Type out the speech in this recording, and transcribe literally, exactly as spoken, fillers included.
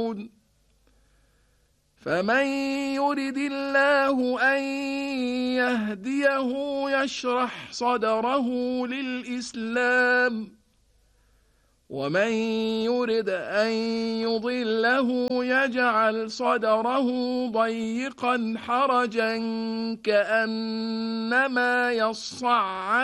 يعلمون فمن يرد الله أن يهديه يشرح صدره للإسلام ومن يرد أن يضله يجعل صدره ضيقا حرجا كأنما يصعد